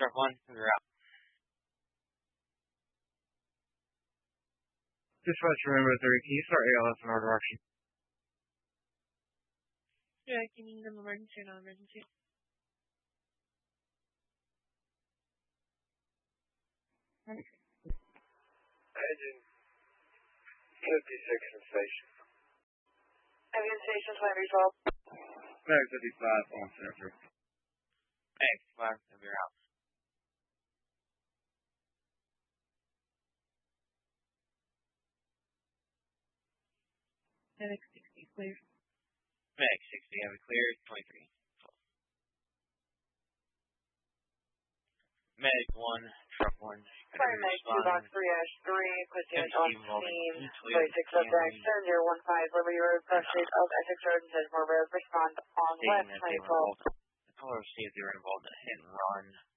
truck 1, you're out. Dispatch Rainbow 3, can you start ALS in our direction? Yeah, can you name emergency or non-emergency? Engine 56 in station. Engine station 2012. Mag 55 on center. Mag 55, you're out. Medic 60, clear. Mag 60, have it cleared, 23. Mag 1, truck 1. Sorry, Mag 2 box 3-3, put unit on scene, 26 subject, 7015, Liberty Road, Frustrated of Essex Road, and Sedgmore Road, respond on Stating west that they 2012. the caller received they were involved in a hit and run.